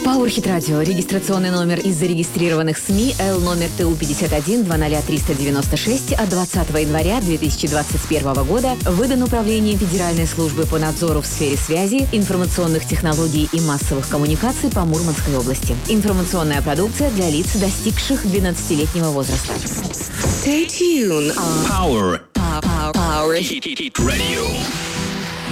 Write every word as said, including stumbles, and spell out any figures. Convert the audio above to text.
Powerhit Radio. Регистрационный номер из зарегистрированных СМИ Л номер Т У пятьдесят один двадцать триста девяносто шесть от двадцатого января две тысячи двадцать первого года выдан Управлением Федеральной службы по надзору в сфере связи, информационных технологий и массовых коммуникаций по Мурманской области. Информационная продукция для лиц, достигших двенадцатилетнего возраста. Stay tuned. Power. Power. Power. Hit Radio.